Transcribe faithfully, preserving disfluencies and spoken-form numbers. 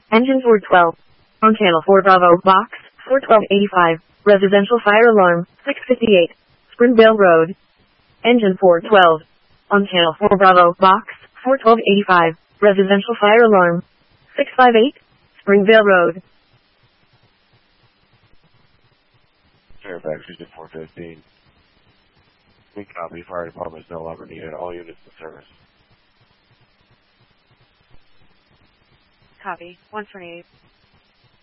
Engine four twelve. On channel four Bravo, box, four twelve eighty-five, residential fire alarm, six fifty-eight, Springvale Road. Engine four twelve. On channel four Bravo, box, four twelve eighty-five, residential fire alarm, six fifty-eight, Springvale Road. Fairfax, Engine four fifteen. We copy. Fire department is no longer needed. All units in service. Copy. one twenty-eight.